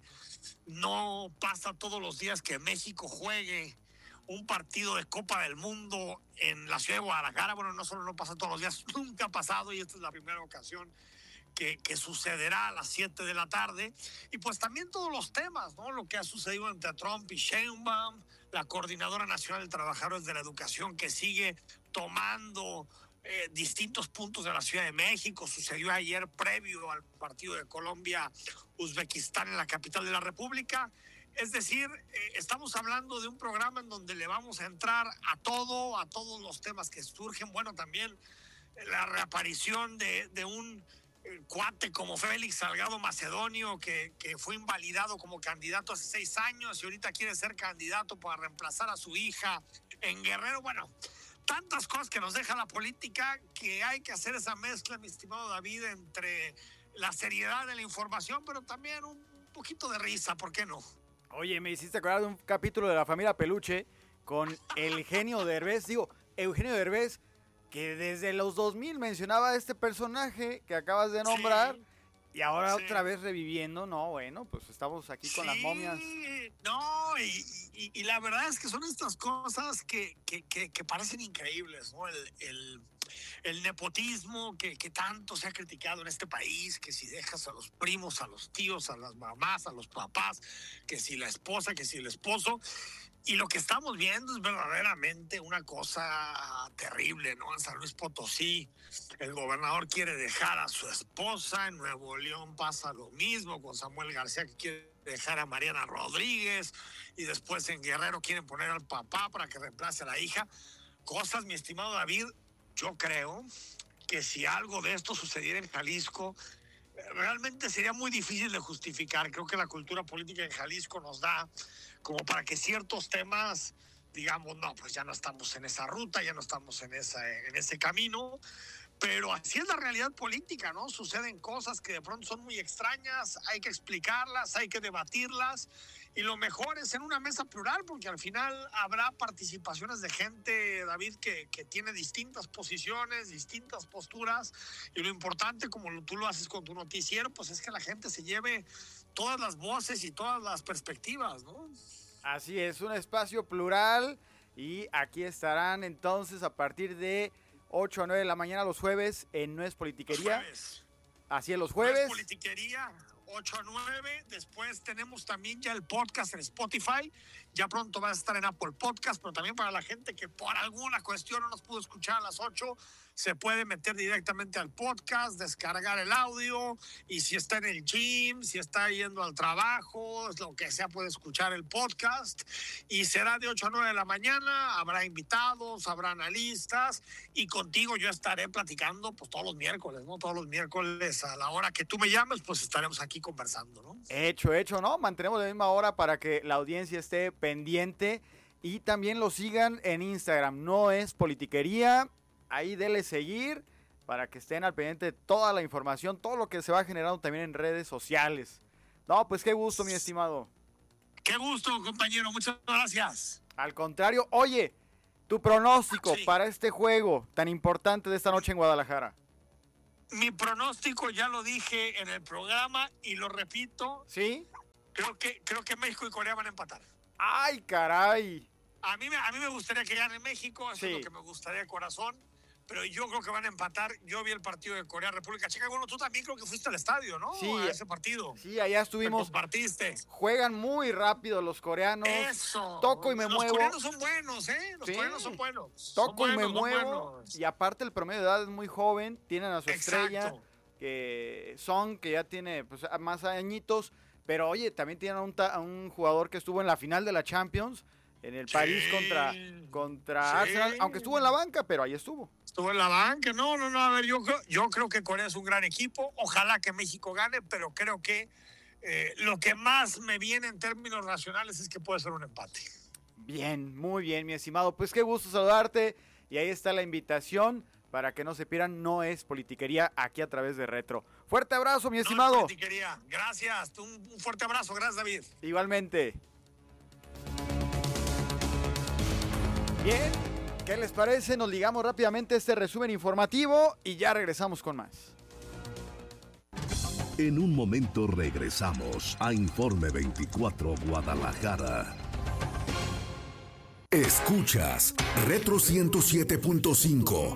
no pasa todos los días que México juegue un partido de Copa del Mundo en la ciudad de Guadalajara. Bueno, no solo no pasa todos los días, nunca ha pasado y esta es la primera ocasión que, que sucederá a las siete de la tarde. Y pues también todos los temas, ¿no? Lo que ha sucedido entre Trump y Sheinbaum, la Coordinadora Nacional de Trabajadores de la Educación que sigue tomando eh, distintos puntos de la Ciudad de México. Sucedió ayer previo al partido de Colombia-Uzbekistán en la capital de la República. Es decir, eh, estamos hablando de un programa en donde le vamos a entrar a todo, a todos los temas que surgen. Bueno, también eh, la reaparición de, de un eh, cuate como Félix Salgado Macedonio, que, que fue invalidado como candidato hace seis años y ahorita quiere ser candidato para reemplazar a su hija en Guerrero. Bueno, tantas cosas que nos deja la política que hay que hacer esa mezcla, mi estimado David, entre la seriedad de la información, pero también un poquito de risa, ¿por qué no? Oye, me hiciste acordar de un capítulo de La Familia Peluche con el genio Derbez. Digo, Eugenio Derbez, que desde los dos mil mencionaba a este personaje que acabas de nombrar. Sí, y ahora sí. Otra vez reviviendo. No, bueno, pues estamos aquí con sí, las momias. No, y, y, y la verdad es que son estas cosas que, que, que, que parecen increíbles, ¿no? El... el... El nepotismo que, que tanto se ha criticado en este país, que si dejas a los primos, a los tíos, a las mamás, a los papás, que si la esposa, que si el esposo. Y lo que estamos viendo es verdaderamente una cosa terrible, ¿no? En San Luis Potosí, el gobernador quiere dejar a su esposa, en Nuevo León pasa lo mismo con Samuel García, que quiere dejar a Mariana Rodríguez, y después en Guerrero quieren poner al papá para que reemplace a la hija. Cosas, mi estimado David. Yo creo que si algo de esto sucediera en Jalisco, realmente sería muy difícil de justificar. Creo que la cultura política en Jalisco nos da como para que ciertos temas, digamos, no, pues ya no estamos en esa ruta, ya no estamos en, esa, en ese camino. Pero así es la realidad política, ¿no? Suceden cosas que de pronto son muy extrañas, hay que explicarlas, hay que debatirlas. Y lo mejor es en una mesa plural, porque al final habrá participaciones de gente, David, que, que tiene distintas posiciones, distintas posturas. Y lo importante, como tú lo haces con tu noticiero, pues es que la gente se lleve todas las voces y todas las perspectivas, ¿no? Así es, un espacio plural. Y aquí estarán entonces a partir de ocho a nueve de la mañana los jueves en No es Politiquería. Los jueves. Así es, los jueves. No es Politiquería. ocho a nueve, después tenemos también ya el podcast en Spotify, ya pronto va a estar en Apple Podcast, pero también para la gente que por alguna cuestión no nos pudo escuchar a las ocho, se puede meter directamente al podcast, descargar el audio, y si está en el gym, si está yendo al trabajo, lo que sea, puede escuchar el podcast, y será de ocho a nueve de la mañana, habrá invitados, habrá analistas, y contigo yo estaré platicando pues todos los miércoles, ¿no? Todos los miércoles a la hora que tú me llames, pues estaremos aquí conversando, ¿no? Hecho, hecho, ¿no? Mantenemos la misma hora para que la audiencia esté pendiente y también lo sigan en Instagram. No es Politiquería. Ahí denle seguir para que estén al pendiente de toda la información, todo lo que se va generando también en redes sociales. No, pues qué gusto, mi estimado. Qué gusto, compañero. Muchas gracias. Al contrario, oye, tu pronóstico sí. para este juego tan importante de esta noche en Guadalajara. Mi pronóstico ya lo dije en el programa y lo repito. ¿Sí? Creo que, creo que México y Corea van a empatar. ¡Ay, caray! A mí, a mí me gustaría que gane México, eso sí. es lo que me gustaría de corazón. Pero yo creo que van a empatar. Yo vi el partido de Corea, República Checa. Bueno, tú también creo que fuiste al estadio, ¿no? Sí. A ese partido. Sí, allá estuvimos. Partiste. Juegan muy rápido los coreanos. Eso. Toco y me los muevo. Los coreanos son buenos, ¿eh? Los sí. coreanos son buenos. Toco son y buenos, me muevo. Y aparte el promedio de edad es muy joven. Tienen a su Exacto. estrella, que Son, que ya tiene pues, más añitos. Pero oye, también tienen a un, a un jugador que estuvo en la final de la Champions. En el sí. París contra, contra sí. Arsenal. Aunque estuvo en la banca, pero ahí estuvo. Estuvo en la banca, no, no, no, a ver, yo, yo creo que Corea es un gran equipo, ojalá que México gane, pero creo que eh, lo que más me viene en términos racionales es que puede ser un empate. Bien, muy bien, mi estimado. Pues qué gusto saludarte. Y ahí está la invitación para que no se pierdan. No es politiquería aquí a través de Retro. Fuerte abrazo, mi estimado. No es politiquería. Gracias. Un, un fuerte abrazo. Gracias, David. Igualmente. Bien, ¿qué les parece? Nos ligamos rápidamente a este resumen informativo y ya regresamos con más. En un momento regresamos a Informe veinticuatro Guadalajara. Escuchas Retro ciento siete punto cinco.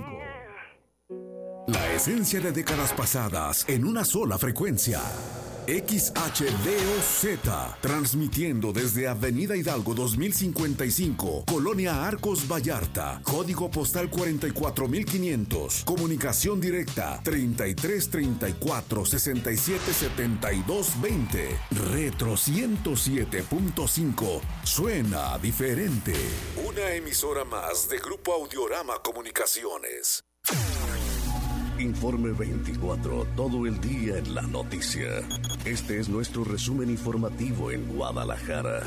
La esencia de décadas pasadas en una sola frecuencia. X H D O Z, transmitiendo desde Avenida Hidalgo dos mil cincuenta y cinco, Colonia Arcos Vallarta, código postal cuarenta y cuatro mil quinientos, comunicación directa treinta y tres treinta y cuatro sesenta y siete setenta y dos veinte. Retro ciento siete punto cinco, suena diferente. Una emisora más de Grupo Audiorama Comunicaciones. Informe veinticuatro, todo el día en la noticia. Este es nuestro resumen informativo en Guadalajara.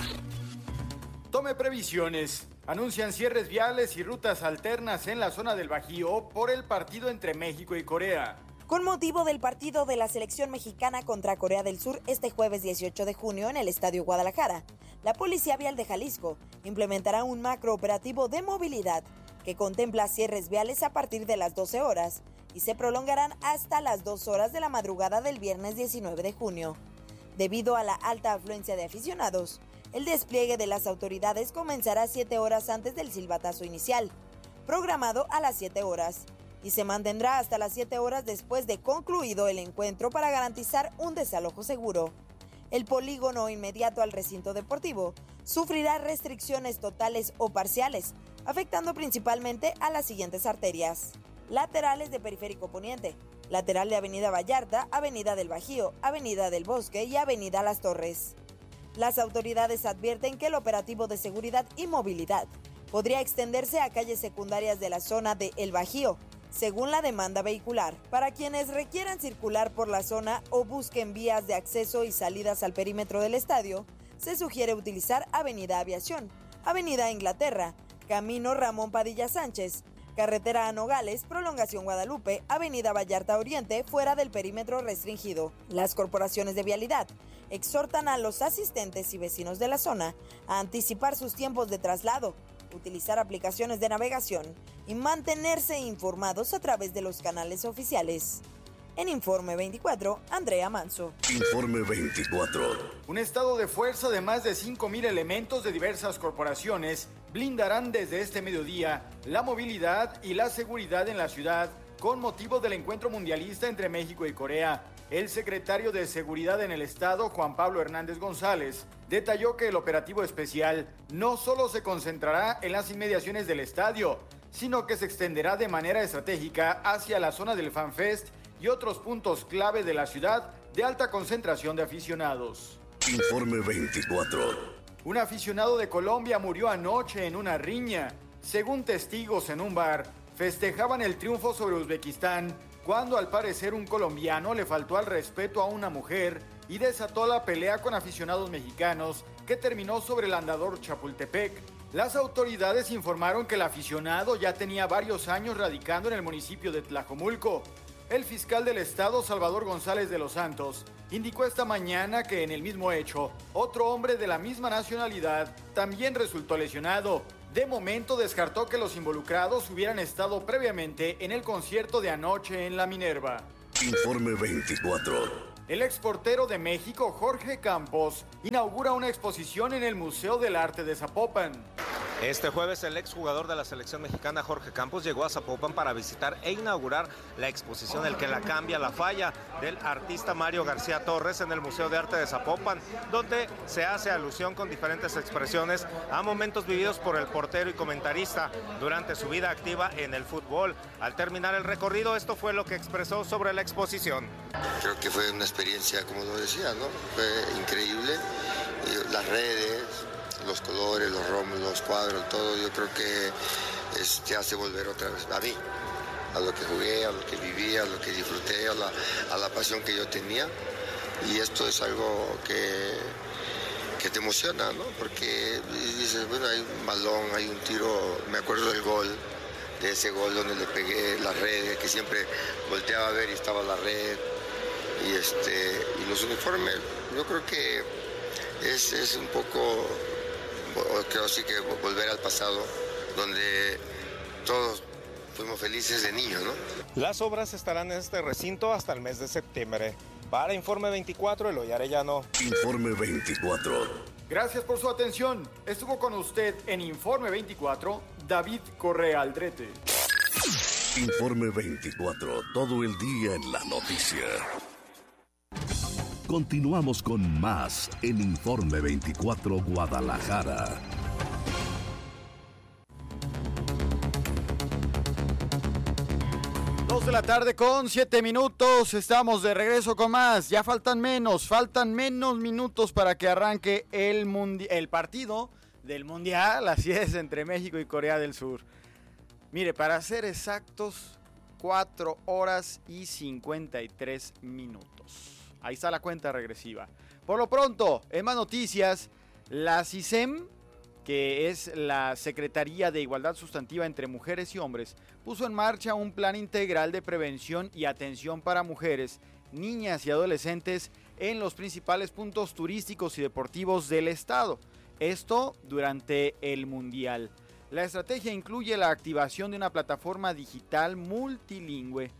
Tome previsiones. Anuncian cierres viales y rutas alternas en la zona del Bajío por el partido entre México y Corea. Con motivo del partido de la selección mexicana contra Corea del Sur este jueves dieciocho de junio en el Estadio Guadalajara, la Policía Vial de Jalisco implementará un macrooperativo de movilidad que contempla cierres viales a partir de las doce horas y se prolongarán hasta las dos horas de la madrugada del viernes diecinueve de junio. Debido a la alta afluencia de aficionados, el despliegue de las autoridades comenzará siete horas antes del silbatazo inicial, programado a las siete horas, y se mantendrá hasta las siete horas después de concluido el encuentro para garantizar un desalojo seguro. El polígono inmediato al recinto deportivo sufrirá restricciones totales o parciales, afectando principalmente a las siguientes arterias. Laterales de Periférico Poniente, lateral de Avenida Vallarta, Avenida del Bajío, Avenida del Bosque y Avenida Las Torres. Las autoridades advierten que el operativo de seguridad y movilidad podría extenderse a calles secundarias de la zona de El Bajío, según la demanda vehicular. Para quienes requieran circular por la zona o busquen vías de acceso y salidas al perímetro del estadio, se sugiere utilizar Avenida Aviación, Avenida Inglaterra, Camino Ramón Padilla Sánchez, Carretera a Nogales, Prolongación Guadalupe, Avenida Vallarta Oriente, fuera del perímetro restringido. Las corporaciones de vialidad exhortan a los asistentes y vecinos de la zona a anticipar sus tiempos de traslado, utilizar aplicaciones de navegación y mantenerse informados a través de los canales oficiales. En Informe veinticuatro, Andrea Manso. Informe veinticuatro. Un estado de fuerza de más de cinco mil elementos de diversas corporaciones blindarán desde este mediodía la movilidad y la seguridad en la ciudad con motivo del encuentro mundialista entre México y Corea. El secretario de Seguridad en el Estado, Juan Pablo Hernández González, detalló que el operativo especial no solo se concentrará en las inmediaciones del estadio, sino que se extenderá de manera estratégica hacia la zona del FanFest y otros puntos clave de la ciudad de alta concentración de aficionados. Informe veinticuatro. Un aficionado de Colombia murió anoche en una riña. Según testigos en un bar, festejaban el triunfo sobre Uzbekistán cuando al parecer un colombiano le faltó al respeto a una mujer y desató la pelea con aficionados mexicanos que terminó sobre el andador Chapultepec. Las autoridades informaron que el aficionado ya tenía varios años radicando en el municipio de Tlajomulco. El fiscal del estado, Salvador González de los Santos, indicó esta mañana que en el mismo hecho, otro hombre de la misma nacionalidad también resultó lesionado. De momento descartó que los involucrados hubieran estado previamente en el concierto de anoche en la Minerva. Informe veinticuatro. El exportero de México, Jorge Campos, inaugura una exposición en el Museo del Arte de Zapopan. Este jueves, el exjugador de la selección mexicana, Jorge Campos, llegó a Zapopan para visitar e inaugurar la exposición El que la cambia, la falla, del artista Mario García Torres en el Museo de Arte de Zapopan, donde se hace alusión con diferentes expresiones a momentos vividos por el portero y comentarista durante su vida activa en el fútbol. Al terminar el recorrido, esto fue lo que expresó sobre la exposición. Creo que fue una experiencia, como lo decía, ¿no? Fue increíble. Y las redes, los colores, los romos, los cuadros, todo, yo creo que es, te hace volver otra vez a mí, a lo que jugué, a lo que viví, a lo que disfruté, a la, a la pasión que yo tenía. y esto es algo que, que te emociona, ¿no? Porque dices, bueno, hay un balón, hay un tiro, me acuerdo del gol, de ese gol donde le pegué las redes, que siempre volteaba a ver y estaba la red, y, este, y los uniformes, yo creo que es, es un poco, creo sí que volver al pasado, donde todos fuimos felices de niños, ¿no? Las obras estarán en este recinto hasta el mes de septiembre. Para Informe veinticuatro, Eloy Arellano. Informe veinticuatro. Gracias por su atención. Estuvo con usted en Informe veinticuatro, David Correa Aldrete. Informe veinticuatro, todo el día en la noticia. Continuamos con más en Informe veinticuatro Guadalajara. Dos de la tarde con siete minutos, estamos de regreso con más. Ya faltan menos, faltan menos minutos para que arranque el, mundi- el partido del Mundial, así es, entre México y Corea del Sur. Mire, para ser exactos, cuatro horas y cincuenta y tres minutos. Ahí está la cuenta regresiva. Por lo pronto, en más noticias, la C I S E M, que es la Secretaría de Igualdad Sustantiva entre Mujeres y Hombres, puso en marcha un plan integral de prevención y atención para mujeres, niñas y adolescentes en los principales puntos turísticos y deportivos del estado. Esto durante el Mundial. La estrategia incluye la activación de una plataforma digital multilingüe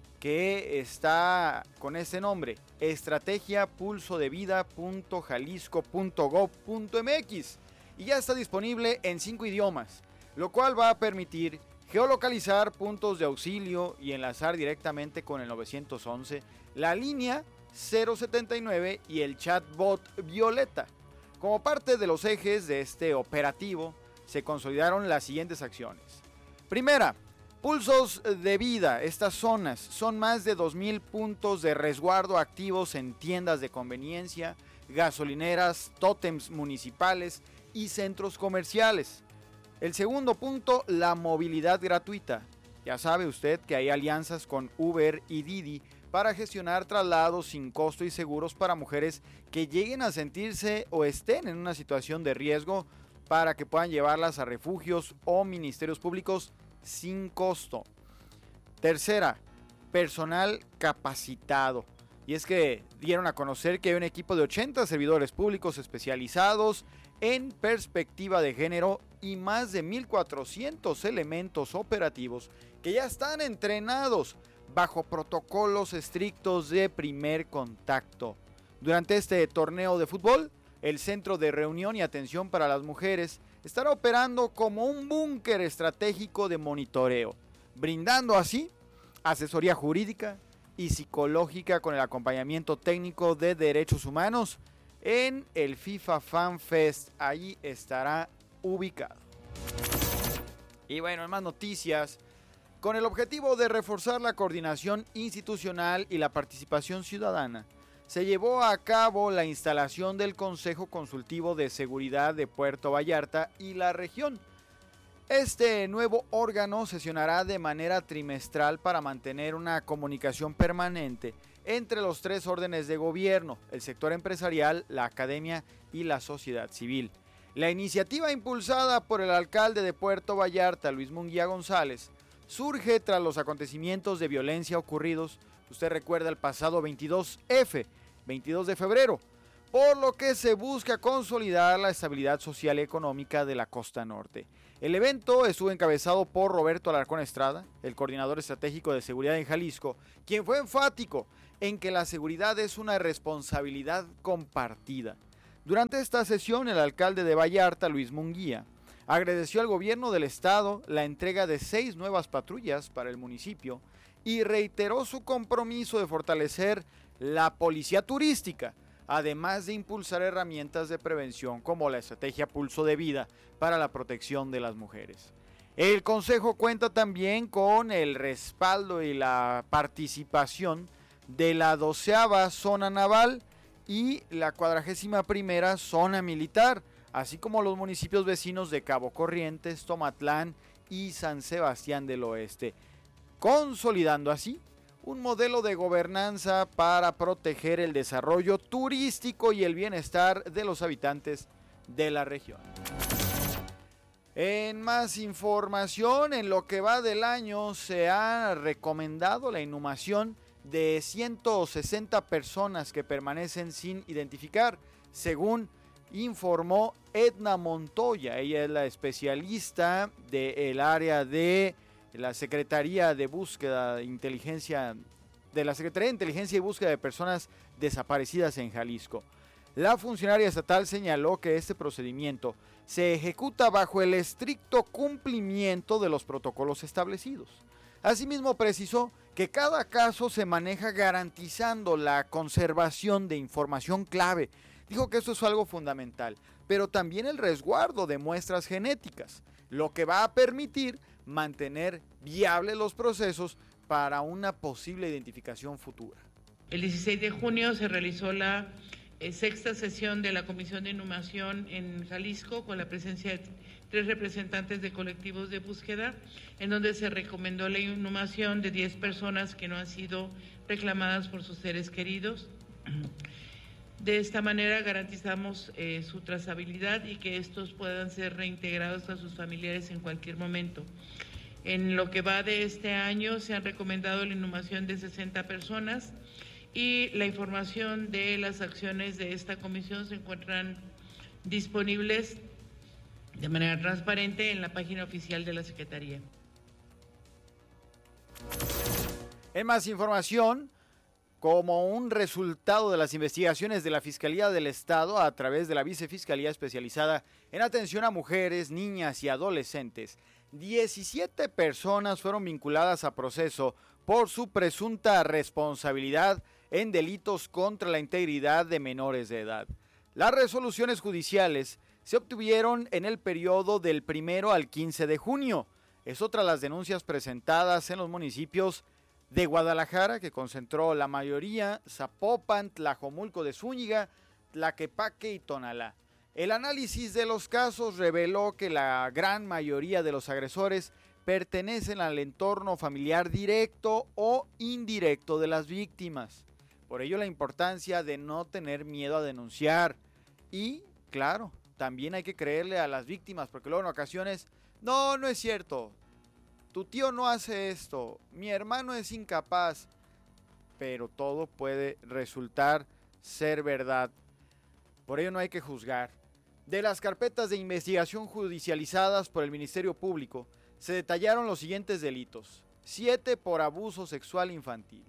que está con este nombre, estrategia pulso de vida punto jalisco punto gob punto mx. Y ya está disponible en cinco idiomas, lo cual va a permitir geolocalizar puntos de auxilio y enlazar directamente con el nueve once, la línea cero setenta y nueve y el chatbot Violeta. Como parte de los ejes de este operativo, se consolidaron las siguientes acciones. Primera, pulsos de vida. Estas zonas son más de dos mil puntos de resguardo activos en tiendas de conveniencia, gasolineras, tótems municipales y centros comerciales. El segundo punto, la movilidad gratuita. Ya sabe usted que hay alianzas con Uber y Didi para gestionar traslados sin costo y seguros para mujeres que lleguen a sentirse o estén en una situación de riesgo, para que puedan llevarlas a refugios o ministerios públicos sin costo. Tercera, personal capacitado. Y es que dieron a conocer que hay un equipo de ochenta servidores públicos especializados en perspectiva de género y más de mil cuatrocientos elementos operativos que ya están entrenados bajo protocolos estrictos de primer contacto. Durante este torneo de fútbol, el Centro de Reunión y Atención para las Mujeres estará operando como un búnker estratégico de monitoreo, brindando así asesoría jurídica y psicológica con el acompañamiento técnico de derechos humanos en el FIFA Fan Fest. Allí estará ubicado. Y bueno, en más noticias, con el objetivo de reforzar la coordinación institucional y la participación ciudadana, se llevó a cabo la instalación del Consejo Consultivo de Seguridad de Puerto Vallarta y la región. Este nuevo órgano sesionará de manera trimestral para mantener una comunicación permanente entre los tres órdenes de gobierno, el sector empresarial, la academia y la sociedad civil. La iniciativa, impulsada por el alcalde de Puerto Vallarta, Luis Munguía González, surge tras los acontecimientos de violencia ocurridos, usted recuerda, el pasado veintidós F, veintidós de febrero, por lo que se busca consolidar la estabilidad social y económica de la costa norte. El evento estuvo encabezado por Roberto Alarcón Estrada, el coordinador estratégico de seguridad en Jalisco, quien fue enfático en que la seguridad es una responsabilidad compartida. Durante esta sesión, el alcalde de Vallarta, Luis Munguía, agradeció al gobierno del estado la entrega de seis nuevas patrullas para el municipio y reiteró su compromiso de fortalecer la policía turística, además de impulsar herramientas de prevención como la estrategia Pulso de Vida para la protección de las mujeres. El consejo cuenta también con el respaldo y la participación de la doceava zona naval y la cuadragésima primera zona militar, así como los municipios vecinos de Cabo Corrientes, Tomatlán y San Sebastián del Oeste, consolidando así un modelo de gobernanza para proteger el desarrollo turístico y el bienestar de los habitantes de la región. En más información, en lo que va del año se ha recomendado la inhumación de ciento sesenta personas que permanecen sin identificar, según informó Edna Montoya. Ella es la especialista del área de la Secretaría de Búsqueda de Inteligencia, de la Secretaría de Inteligencia y Búsqueda de Personas Desaparecidas en Jalisco. La funcionaria estatal señaló que este procedimiento se ejecuta bajo el estricto cumplimiento de los protocolos establecidos. Asimismo, precisó que cada caso se maneja garantizando la conservación de información clave. Dijo que eso es algo fundamental, pero también el resguardo de muestras genéticas, lo que va a permitir mantener viables los procesos para una posible identificación futura. El dieciséis de junio se realizó la eh, sexta sesión de la Comisión de Inhumación en Jalisco con la presencia de tres representantes de colectivos de búsqueda, en donde se recomendó la inhumación de diez personas que no han sido reclamadas por sus seres queridos. De esta manera garantizamos eh, su trazabilidad y que estos puedan ser reintegrados a sus familiares en cualquier momento. En lo que va de este año se han recomendado la inhumación de sesenta personas y la información de las acciones de esta comisión se encuentran disponibles de manera transparente en la página oficial de la Secretaría. En más información, como un resultado de las investigaciones de la Fiscalía del Estado a través de la Vicefiscalía Especializada en Atención a Mujeres, Niñas y Adolescentes, diecisiete personas fueron vinculadas a proceso por su presunta responsabilidad en delitos contra la integridad de menores de edad. Las resoluciones judiciales se obtuvieron en el periodo del primero al quince de junio. Es otra de las denuncias presentadas en los municipios de Guadalajara, que concentró la mayoría, Zapopan, Tlajomulco de Zúñiga, Tlaquepaque y Tonalá. El análisis de los casos reveló que la gran mayoría de los agresores pertenecen al entorno familiar directo o indirecto de las víctimas. Por ello la importancia de no tener miedo a denunciar. Y, claro, también hay que creerle a las víctimas, porque luego en ocasiones, no, no es cierto. Tu tío no hace esto, mi hermano es incapaz, pero todo puede resultar ser verdad. Por ello no hay que juzgar. De las carpetas de investigación judicializadas por el Ministerio Público, se detallaron los siguientes delitos: siete por abuso sexual infantil,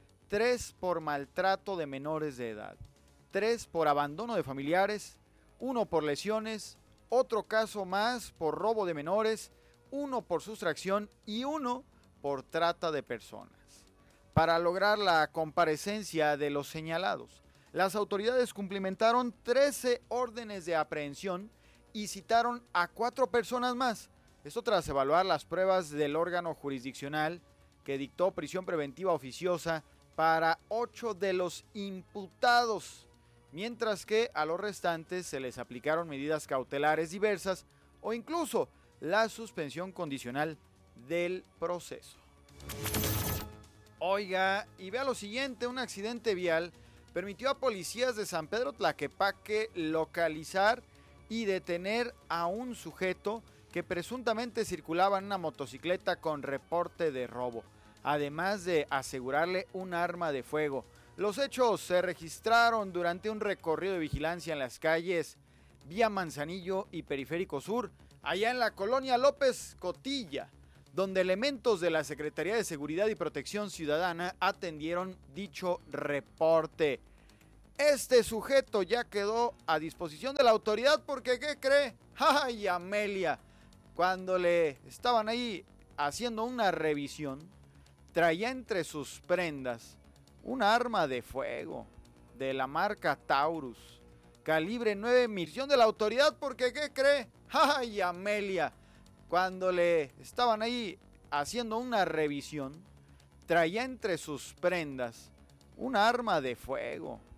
tres por maltrato de menores de edad, tres por abandono de familiares, uno por lesiones, otro caso más por robo de menores, uno por sustracción y uno por trata de personas. Para lograr la comparecencia de los señalados, las autoridades cumplimentaron trece órdenes de aprehensión y citaron a cuatro personas más. Esto tras evaluar las pruebas del órgano jurisdiccional que dictó prisión preventiva oficiosa para ocho de los imputados, mientras que a los restantes se les aplicaron medidas cautelares diversas o incluso la suspensión condicional del proceso. Oiga, y vea lo siguiente: un accidente vial permitió a policías de San Pedro Tlaquepaque localizar y detener a un sujeto que presuntamente circulaba en una motocicleta con reporte de robo, además de asegurarle un arma de fuego. Los hechos se registraron durante un recorrido de vigilancia en las calles Vía Manzanillo y Periférico Sur, allá en la colonia López Cotilla, donde elementos de la Secretaría de Seguridad y Protección Ciudadana atendieron dicho reporte. Este sujeto ya quedó a disposición de la autoridad porque, ¿qué cree? ¡Ay, Amelia! Cuando le estaban ahí haciendo una revisión, traía entre sus prendas un arma de fuego de la marca Taurus, calibre nueve, misión de la autoridad porque, ¿qué cree? ¡Ay, Amelia! Cuando le estaban ahí haciendo una revisión, traía entre sus prendas un arma de fuego